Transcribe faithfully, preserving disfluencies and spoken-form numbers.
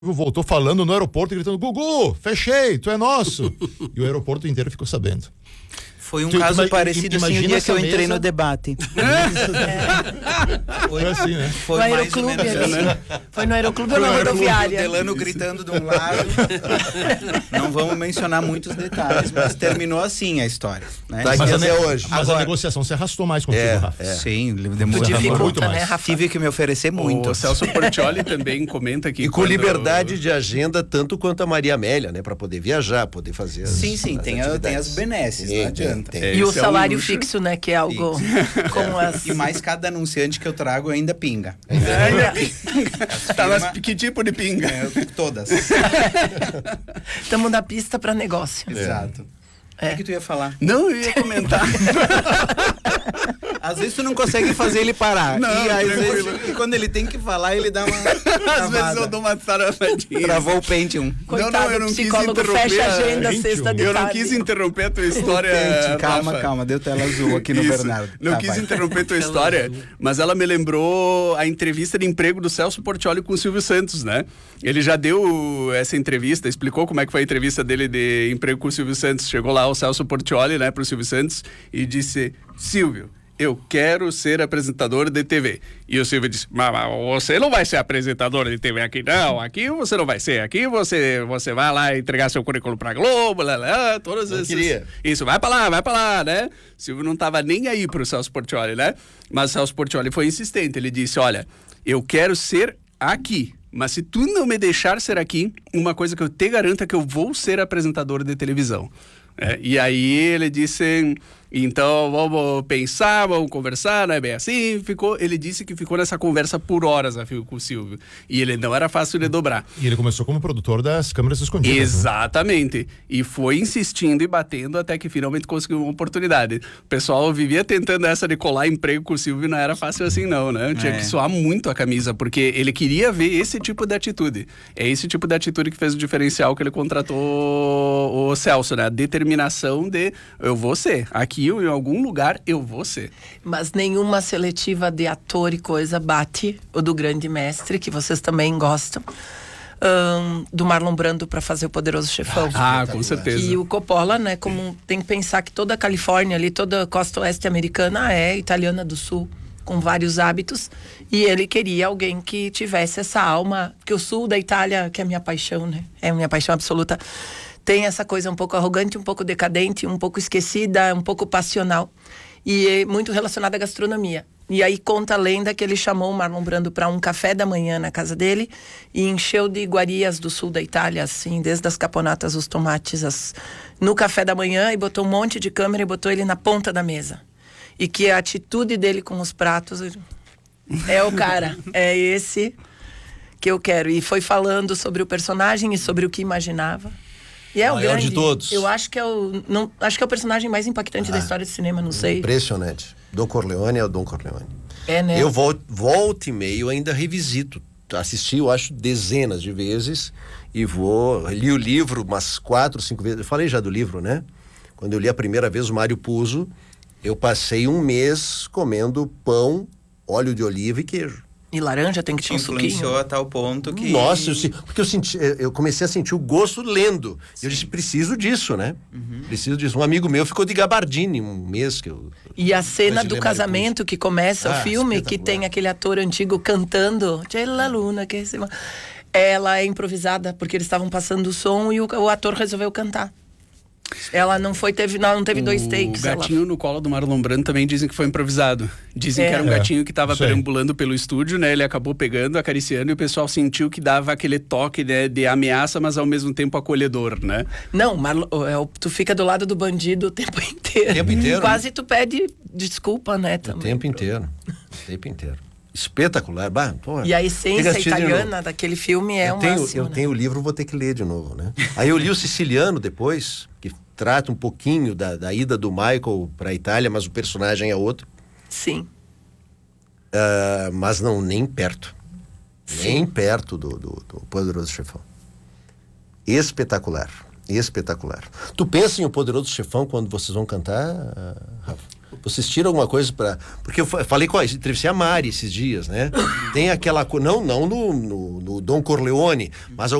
voltou falando no aeroporto, gritando: Gugu, fechei, tu é nosso. E o aeroporto inteiro ficou sabendo. Foi um tu, caso tu, parecido assim o dia que eu mesa... entrei no debate. É. Foi assim, né? Foi no Aeroclube ali. Assim. Foi no Aeroclube ou na rodoviária? O Delano gritando de um lado. Não vamos mencionar muitos detalhes, mas terminou assim a história. Né? Tá mas até a, hoje. Mas Agora, a negociação se arrastou mais contigo, é, Rafa. É. Sim, demorou dificulta, muito mais. Né, Rafa? Tive que me oferecer muito. O Celso Portiolli também comenta que... E com liberdade de agenda, tanto quanto a Maria Amélia, né? Pra poder viajar, poder fazer as, Sim, sim, as tem, a, tem as benesses, não adianta. Tem. E o salário é um fixo, né? Que é algo com as... E mais cada anunciante que eu trago ainda pinga. Ainda pinga. Tá, mas que tipo de pinga? É, todas. Estamos na pista para negócio. É. Exato. O é. que, que tu ia falar? Não, eu ia comentar. Às vezes tu não consegue fazer ele parar. Não, e, às vezes, e quando ele tem que falar, ele dá uma... Às vezes eu dou uma taradinha. Travou o Pentium. Coitado, não, não, eu não quis interromper. Fecha a agenda sexta de Eu tarde. não quis interromper a tua história. Calma, Rafa. calma. Deu tela azul aqui no Isso. Bernardo. Não tá, quis vai. interromper a tua história, mas ela me lembrou a entrevista de emprego do Celso Portiolli com o Silvio Santos, né? Ele já deu essa entrevista, explicou como é que foi a entrevista dele de emprego com o Silvio Santos. Chegou lá o Celso Portiolli, né, pro Silvio Santos e disse: Silvio, eu quero ser apresentador de T V. E o Silvio disse: mas, mas você não vai ser apresentador de T V aqui, não. Aqui você não vai ser. Aqui você, você vai lá entregar seu currículo pra Globo, lá, lá, todas essas... queria. Isso, vai pra lá, vai pra lá, né? O Silvio não tava nem aí pro Celso Portiolli, né? Mas o Celso Portiolli foi insistente. Ele disse: olha, eu quero ser aqui. Mas se tu não me deixar ser aqui, uma coisa que eu te garanto é que eu vou ser apresentador de televisão. É, e aí ele disse: então vamos pensar, vamos conversar, não é bem assim. Ficou, ele disse que ficou nessa conversa por horas a fio com o Silvio. E ele não era fácil de dobrar. E ele começou como produtor das câmeras escondidas. Exatamente. Né? E foi insistindo e batendo até que finalmente conseguiu uma oportunidade. O pessoal vivia tentando essa de colar emprego com o Silvio e não era fácil assim não, né? Tinha é. que suar muito a camisa, porque ele queria ver esse tipo de atitude. É esse tipo de atitude que fez o diferencial que ele contratou o Celso, né? A determinação de eu vou ser. Aqui em algum lugar eu vou ser. Mas nenhuma seletiva de ator e coisa bate o do grande mestre, que vocês também gostam, um, do Marlon Brando para fazer o Poderoso Chefão. Ah, com certeza. E o Coppola, né, como tem que pensar que toda a Califórnia ali, toda a costa oeste americana é italiana do sul, com vários hábitos, e ele queria alguém que tivesse essa alma, que o sul da Itália, que é a minha paixão, né, é a minha paixão absoluta, tem essa coisa um pouco arrogante, um pouco decadente, um pouco esquecida, um pouco passional. E é muito relacionada à gastronomia. E aí conta a lenda que ele chamou o Marlon Brando para um café da manhã na casa dele e encheu de iguarias do sul da Itália, assim, desde as caponatas, os tomates, as... no café da manhã, e botou um monte de câmera e botou ele na ponta da mesa. E que a atitude dele com os pratos é o cara, é esse que eu quero. E foi falando sobre o personagem e sobre o que imaginava. E é o maior grande, de todos. Eu acho que é o não, acho que é o personagem mais impactante ah, da história do cinema, não sei. Impressionante. Don Corleone é o Don Corleone. É, né? Eu volto, volto e meio ainda revisito. Assisti, eu acho, dezenas de vezes e vou, li o livro umas quatro, cinco vezes. Eu falei já do livro, né? Quando eu li a primeira vez o Mário Puzo, eu passei um mês comendo pão, óleo de oliva e queijo. E laranja tem que ter um suquinho. Influenciou a tal ponto que... Nossa, eu, porque eu, senti, eu comecei a sentir o gosto lendo. Sim. Eu disse, preciso disso, né? Uhum. Preciso disso. Um amigo meu ficou de gabardine um mês que eu... E a cena do casamento que começa ah, o filme, que tem aquele ator antigo cantando C'è la luna, que ela é improvisada, porque eles estavam passando o som e o, o ator resolveu cantar. Ela não foi, teve, não, não teve dois takes. O gatinho ela... no colo do Marlon Brando também dizem que foi improvisado. Dizem é. que era um gatinho que estava perambulando pelo estúdio, né? Ele acabou pegando, acariciando e o pessoal sentiu que dava aquele toque, né, de ameaça, mas ao mesmo tempo acolhedor, né? Não, Marlon, tu fica do lado do bandido o tempo inteiro. O tempo inteiro. Quase tu pede desculpa, né? Também. O tempo inteiro. O tempo inteiro. Espetacular. Bah, porra. E a essência italiana daquele filme é eu um tenho, máximo, Eu né? tenho o livro, vou ter que ler de novo, né? Aí eu li o Siciliano depois, que trata um pouquinho da, da ida do Michael para a Itália, mas o personagem é outro. Sim. Uh, mas não, nem perto. Sim. Nem perto do, do, do Poderoso Chefão. Espetacular. Espetacular. Tu pensa em O Poderoso Chefão quando vocês vão cantar, uh, Rafa? Vocês tiram alguma coisa para... Porque eu falei com a... Entrevistei a Mari esses dias, né? Tem aquela... co- Não, não no, no, no Dom Corleone, mas